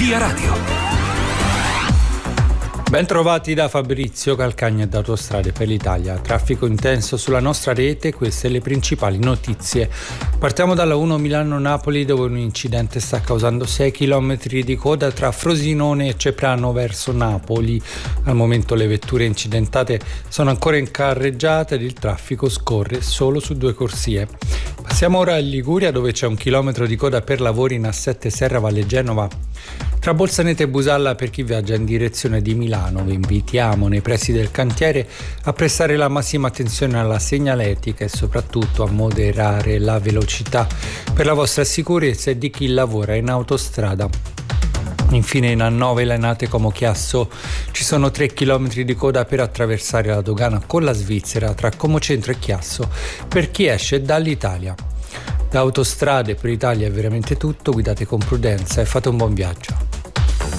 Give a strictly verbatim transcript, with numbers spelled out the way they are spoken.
Via Radio. Ben trovati da Fabrizio Calcagna da Autostrade per l'Italia. Traffico intenso sulla nostra rete, queste le principali notizie. Partiamo dalla uno Milano-Napoli, dove un incidente sta causando sei chilometri di coda tra Frosinone e Ceprano verso Napoli. Al momento le vetture incidentate sono ancora in carreggiata ed il traffico scorre solo su due corsie. Passiamo ora a Liguria, dove c'è un chilometro di coda per lavori in A sette Serra Valle Genova. Tra Bolzaneto e Busalla, per chi viaggia in direzione di Milano, vi invitiamo nei pressi del cantiere a prestare la massima attenzione alla segnaletica e soprattutto a moderare la velocità per la vostra sicurezza e di chi lavora in autostrada. Infine in A nove Lainate Como Chiasso ci sono tre chilometri di coda per attraversare la dogana con la Svizzera tra Como Centro e Chiasso per chi esce dall'Italia. Da Autostrade per l'Italia è veramente tutto, guidate con prudenza e fate un buon viaggio.